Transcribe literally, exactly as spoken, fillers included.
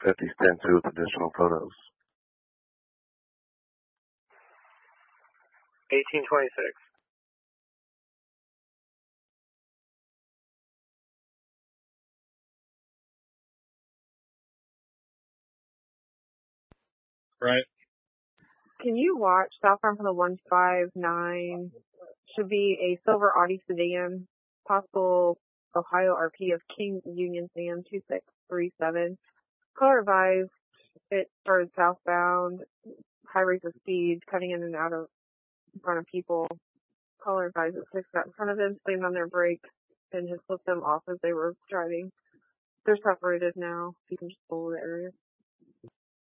fifty stand two with additional photos. eighteen twenty-six. Right. Can you watch southbound from the one five nine? Should be a silver Audi sedan, possible Ohio R P of King Union Sam two six three seven. Color advised, it started southbound, high rates of speed, cutting in and out of in front of people. Color advised, it six got in front of them, slammed on their brakes, and has flipped them off as they were driving. They're separated now, so you can just follow the area.